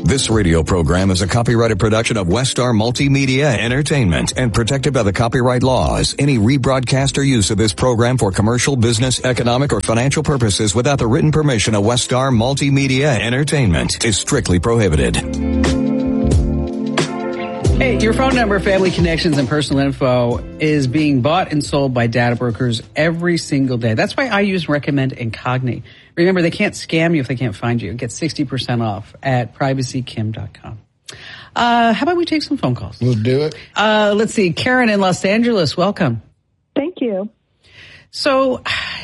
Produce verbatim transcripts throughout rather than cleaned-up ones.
This radio program is a copyrighted production of Westar Multimedia Entertainment and protected by the copyright laws. Any rebroadcast or use of this program for commercial, business, economic, or financial purposes without the written permission of Westar Multimedia Entertainment is strictly prohibited. Hey, your phone number, family connections, and personal info is being bought and sold by data brokers every single day. That's why I use Recommend Incogni. Remember, they can't scam you if they can't find you. Get sixty percent off at privacy kim dot com. Uh, how about we take some phone calls? We'll do it. Uh, let's see. Karen in Los Angeles, welcome. Thank you. So,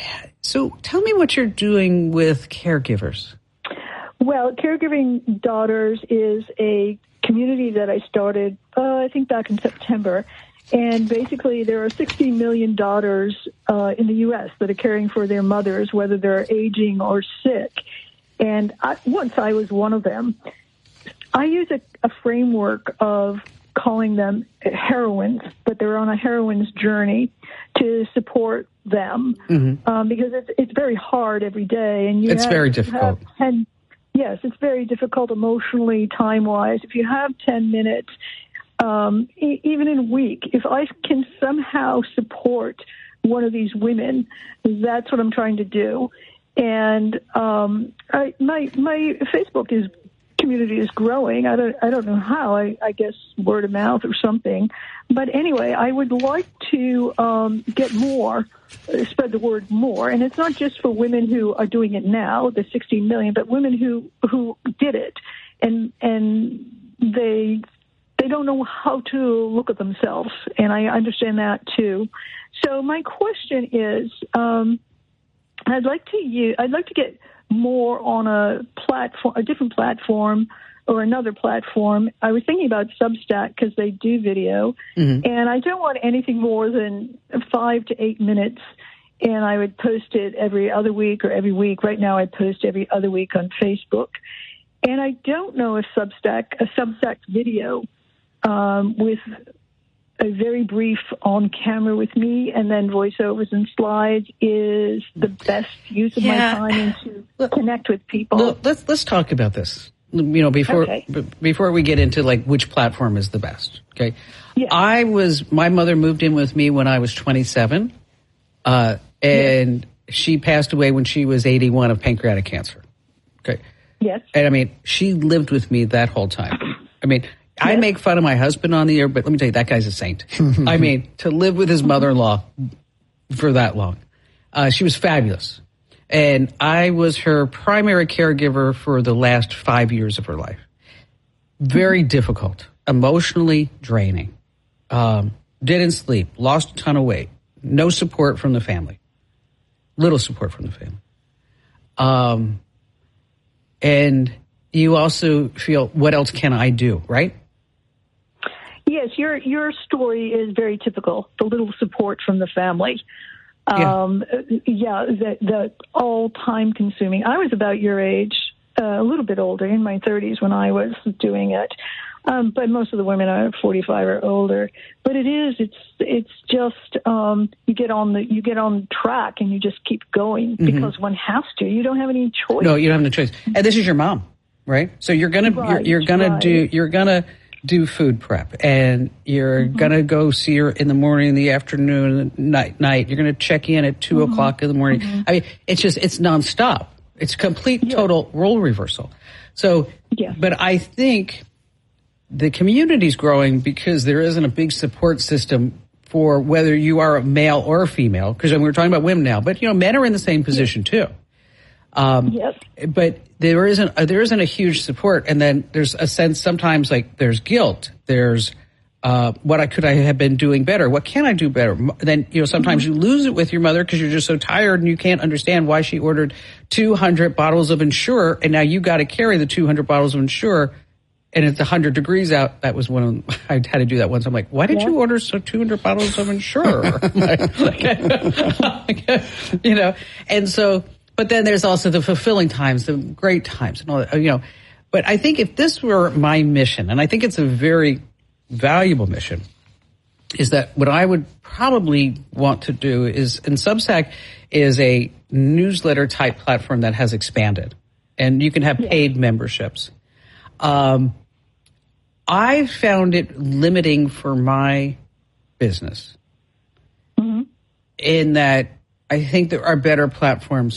so tell me what you're doing with caregivers. Well, Caregiving Daughters is a community that I started, uh, I think back in September. And basically, there are sixty million daughters uh, in the U S that are caring for their mothers, whether they're aging or sick. And I, once I was one of them. I use a, a framework of calling them heroines, but they're on a heroine's journey to support them mm-hmm. um, because it's it's very hard every day. And you it's have, very difficult. You have ten, yes, it's very difficult emotionally, time-wise. If you have ten minutes, um, e- even in a week, if I can somehow support one of these women, that's what I'm trying to do. And um, I, my my Facebook is community is growing. I don't I don't know how. I, I guess word of mouth or something. But anyway, I would like to um, get more, uh, spread the word more. And it's not just for women who are doing it now, the sixteen million, but women who who did it and and they they don't know how to look at themselves. And I understand that too. So my question is, um, I'd like to use, I'd like to get more on a platform, a different platform or another platform. I was thinking about Substack because they do video, mm-hmm. and I don't want anything more than five to eight minutes. And I would post it every other week or every week. Right now I post every other week on Facebook. And I don't know if Substack, a Substack video um, with a very brief on camera with me and then voiceovers and slides is the best use of yeah. my time and to look, connect with people. Look, let's let's talk about this. You know, before okay. b- before we get into like which platform is the best. Okay, yeah. I was my mother moved in with me when I was twenty-seven, uh, and yes. she passed away when she was eighty-one of pancreatic cancer. Okay. Yes. And I mean, she lived with me that whole time. I mean. I make fun of my husband on the air, but let me tell you, that guy's a saint. I mean, to live with his mother-in-law for that long. Uh, she was fabulous. And I was her primary caregiver for the last five years of her life. Very difficult, emotionally draining. Um, didn't sleep, lost a ton of weight, no support from the family, little support from the family. Um, and you also feel, what else can I do, right? Yes, your your story is very typical. The little support from the family. Um, yeah, yeah the, the all time consuming. I was about your age, uh, a little bit older, in my thirties when I was doing it. Um, but most of the women are forty-five or older. But it is, it's it's just um, you get on the you get on track and you just keep going mm-hmm. because one has to. You don't have any choice. No, you don't have any choice. And this is your mom, right? So you're gonna right, you're, you're gonna right. do you're gonna. do food prep, and you're mm-hmm. gonna go see her in the morning, in the afternoon, night, night. You're gonna check in at two mm-hmm. o'clock in the morning. Mm-hmm. I mean, it's just, it's nonstop. It's complete, yeah. total role reversal. So, yeah. but I think the community's growing because there isn't a big support system for whether you are a male or a female, because I mean, we're talking about women now, but you know, men are in the same position yeah. too. Um, yes. But there isn't uh, there isn't a huge support, and then there's a sense sometimes like there's guilt. There's uh, what I could I have been doing better? What can I do better? Then you know sometimes mm-hmm. you lose it with your mother because you're just so tired and you can't understand why she ordered two hundred bottles of Ensure, and now you got to carry the two hundred bottles of Ensure, and it's one hundred degrees out. That was one of, I had to do that once. I'm like, why did yeah. you order so two hundred bottles of Ensure? like, like, you know, and so. But then there's also the fulfilling times, the great times, and all that, you know. But I think if this were my mission, and I think it's a very valuable mission, is that what I would probably want to do is, and Substack is a newsletter type platform that has expanded, and you can have paid yeah. memberships. Um, I found it limiting for my business mm-hmm. in that I think there are better platforms